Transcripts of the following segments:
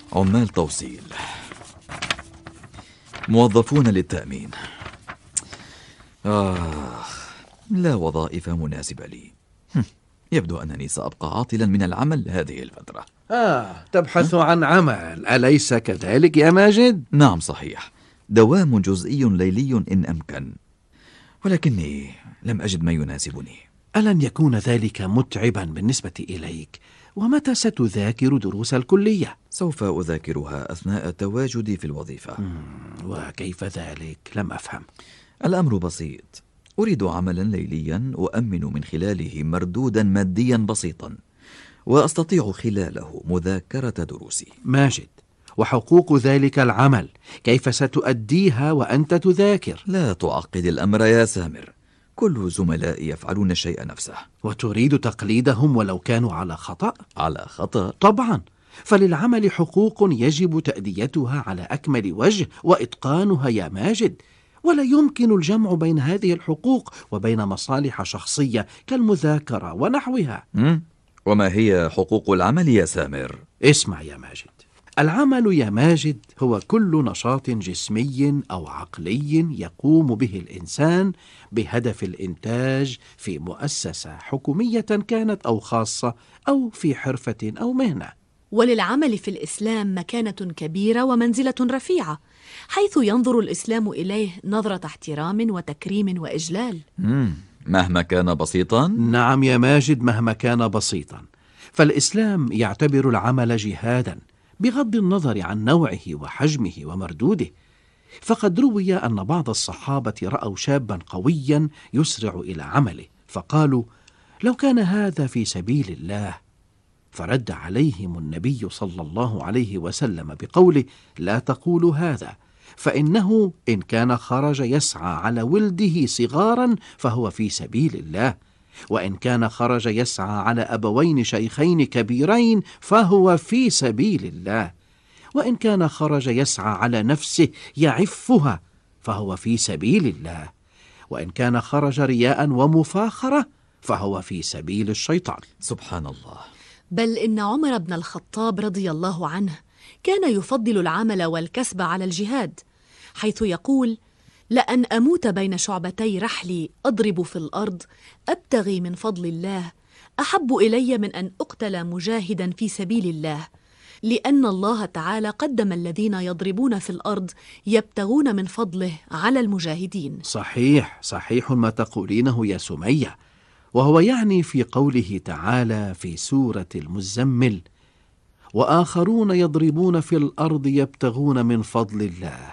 عمال توصيل، موظفون للتأمين. لا وظائف مناسبة لي. يبدو أنني سأبقى عاطلا من العمل هذه الفترة. تبحث عن عمل، أليس كذلك يا ماجد؟ نعم صحيح، دوام جزئي ليلي إن أمكن، ولكني لم أجد ما يناسبني. ألن يكون ذلك متعبا بالنسبة إليك؟ ومتى ستذاكر دروس الكلية؟ سوف أذاكرها أثناء تواجدي في الوظيفة. وكيف ذلك؟ لم أفهم. الأمر بسيط، أريد عملا ليليا أؤمن من خلاله مردودا ماديا بسيطا، وأستطيع خلاله مذاكرة دروسي. ماجد، وحقوق ذلك العمل كيف ستؤديها وأنت تذاكر؟ لا تعقد الأمر يا سامر، كل زملائي يفعلون الشيء نفسه. وتريد تقليدهم ولو كانوا على خطأ؟ على خطأ؟ طبعا، فللعمل حقوق يجب تأديتها على أكمل وجه وإتقانها يا ماجد، ولا يمكن الجمع بين هذه الحقوق وبين مصالح شخصية كالمذاكرة ونحوها. وما هي حقوق العمل يا سامر؟ اسمع يا ماجد، العمل يا ماجد هو كل نشاط جسمي أو عقلي يقوم به الإنسان بهدف الإنتاج في مؤسسة حكومية كانت أو خاصة، أو في حرفة أو مهنة. وللعمل في الإسلام مكانة كبيرة ومنزلة رفيعة، حيث ينظر الإسلام إليه نظرة احترام وتكريم وإجلال. مهما كان بسيطا؟ نعم يا ماجد، مهما كان بسيطا، فالإسلام يعتبر العمل جهادا بغض النظر عن نوعه وحجمه ومردوده. فقد روي أن بعض الصحابة رأوا شابا قويا يسرع إلى عمله فقالوا: لو كان هذا في سبيل الله. فرد عليهم النبي صلى الله عليه وسلم بقوله: لا تقولوا هذا، فإنه إن كان خرج يسعى على ولده صغارا فهو في سبيل الله، وإن كان خرج يسعى على أبوين شيخين كبيرين فهو في سبيل الله، وإن كان خرج يسعى على نفسه يعفها فهو في سبيل الله، وإن كان خرج رياء ومفاخرة فهو في سبيل الشيطان. سبحان الله. بل إن عمر بن الخطاب رضي الله عنه كان يفضل العمل والكسب على الجهاد، حيث يقول: لأن أموت بين شعبتي رحلي أضرب في الأرض أبتغي من فضل الله أحب إلي من أن أقتل مجاهدا في سبيل الله، لأن الله تعالى قدم الذين يضربون في الأرض يبتغون من فضله على المجاهدين. صحيح ما تقولينه يا سمية، وهو يعني في قوله تعالى في سورة المزمل: وآخرون يضربون في الأرض يبتغون من فضل الله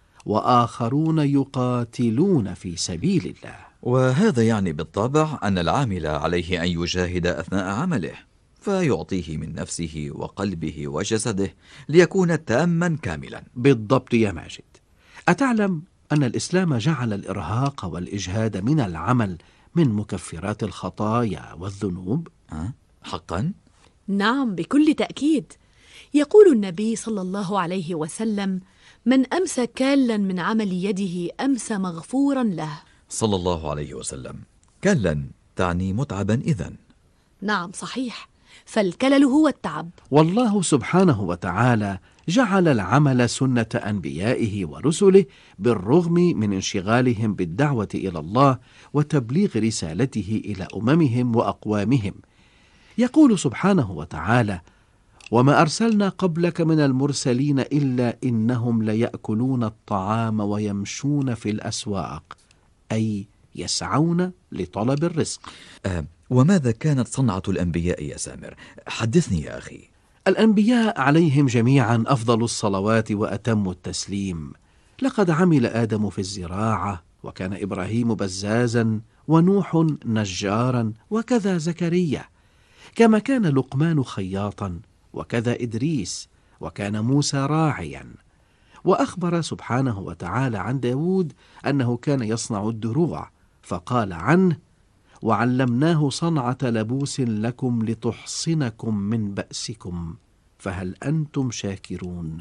وآخرون يقاتلون في سبيل الله. وهذا يعني بالطبع أن العامل عليه أن يجاهد أثناء عمله، فيعطيه من نفسه وقلبه وجسده ليكون تاما كاملا. بالضبط يا ماجد. أتعلم أن الإسلام جعل الإرهاق والإجهاد من العمل من مكفرات الخطايا والذنوب؟ حقا؟ نعم بكل تأكيد. يقول النبي صلى الله عليه وسلم: من أمسى كالا من عمل يده أمسى مغفورا له. صلى الله عليه وسلم. كالا تعني متعبا إذن؟ نعم صحيح، فالكلل هو التعب. والله سبحانه وتعالى جعل العمل سنة أنبيائه ورسله بالرغم من انشغالهم بالدعوة إلى الله وتبليغ رسالته إلى أممهم وأقوامهم. يقول سبحانه وتعالى: وما أرسلنا قبلك من المرسلين إلا إنهم ليأكلون الطعام ويمشون في الأسواق، أي يسعون لطلب الرزق. وماذا كانت صنعة الأنبياء يا سامر؟ حدثني يا أخي. الأنبياء عليهم جميعا أفضل الصلوات وأتم التسليم. لقد عمل آدم في الزراعة، وكان إبراهيم بزازا، ونوح نجارا، وكذا زكريا، كما كان لقمان خياطا، وكذا إدريس، وكان موسى راعيا. وأخبر سبحانه وتعالى عن داود أنه كان يصنع الدروع، فقال عنه: وعلمناه صنعة لبوس لكم لتحصنكم من بأسكم فهل أنتم شاكرون؟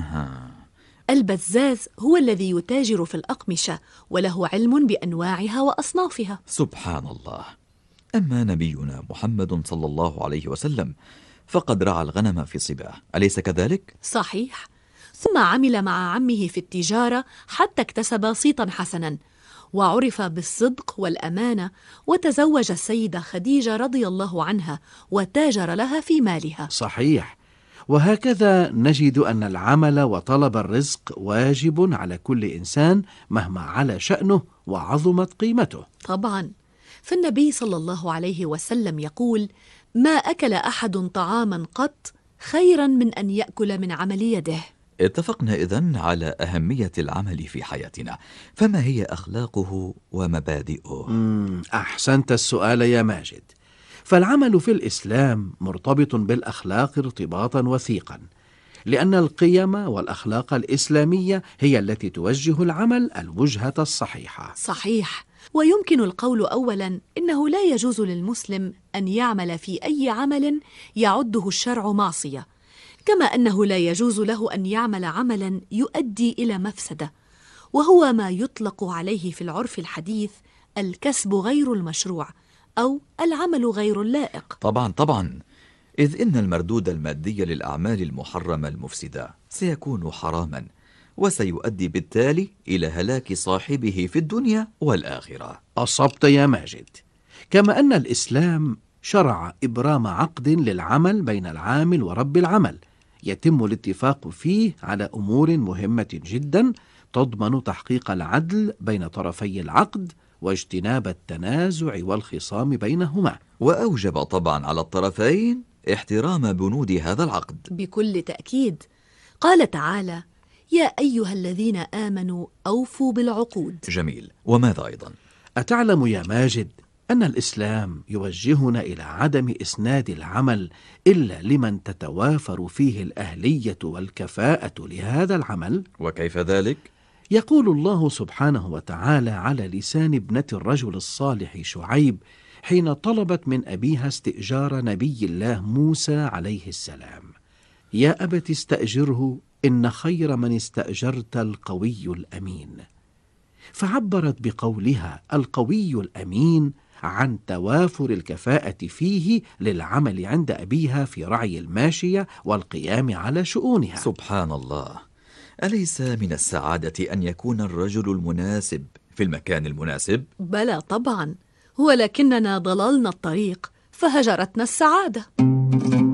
البزاز هو الذي يتاجر في الأقمشة وله علم بأنواعها وأصنافها. سبحان الله. أما نبينا محمد صلى الله عليه وسلم فقد رعى الغنم في صباه، أليس كذلك؟ صحيح. ثم عمل مع عمه في التجارة حتى اكتسب صيتا حسنا، وعرف بالصدق والأمانة، وتزوج السيدة خديجة رضي الله عنها وتاجر لها في مالها. صحيح. وهكذا نجد أن العمل وطلب الرزق واجب على كل إنسان مهما علا شأنه وعظمت قيمته. طبعا، فالنبي صلى الله عليه وسلم يقول: ما أكل أحد طعاما قط خيرا من أن يأكل من عمل يده. اتفقنا إذن على أهمية العمل في حياتنا، فما هي أخلاقه ومبادئه؟ أحسنت السؤال يا ماجد. فالعمل في الإسلام مرتبط بالأخلاق ارتباطا وثيقا، لأن القيم والأخلاق الإسلامية هي التي توجه العمل الوجهة الصحيحة. صحيح. ويمكن القول أولا إنه لا يجوز للمسلم أن يعمل في أي عمل يعده الشرع معصية، كما أنه لا يجوز له أن يعمل عملا يؤدي إلى مفسدة، وهو ما يطلق عليه في العرف الحديث الكسب غير المشروع أو العمل غير اللائق. طبعا، إذ إن المردود المادي للأعمال المحرمة المفسدة سيكون حراما، وسيؤدي بالتالي إلى هلاك صاحبه في الدنيا والآخرة. أصبت يا ماجد. كما أن الإسلام شرع إبرام عقد للعمل بين العامل ورب العمل، يتم الاتفاق فيه على أمور مهمة جدا تضمن تحقيق العدل بين طرفي العقد واجتناب التنازع والخصام بينهما. وأوجب طبعا على الطرفين احترام بنود هذا العقد. بكل تأكيد. قال تعالى: يا أيها الذين آمنوا أوفوا بالعقود. جميل. وماذا أيضا؟ أتعلم يا ماجد أن الإسلام يوجهنا إلى عدم إسناد العمل إلا لمن تتوافر فيه الأهلية والكفاءة لهذا العمل؟ وكيف ذلك؟ يقول الله سبحانه وتعالى على لسان ابنة الرجل الصالح شعيب حين طلبت من أبيها استئجار نبي الله موسى عليه السلام: يا أبت استأجره إن خير من استأجرت القوي الأمين. فعبرت بقولها القوي الأمين عن توافر الكفاءة فيه للعمل عند أبيها في رعي الماشية والقيام على شؤونها. سبحان الله. أليس من السعادة أن يكون الرجل المناسب في المكان المناسب؟ بلى طبعا، ولكننا ضللنا الطريق فهجرتنا السعادة.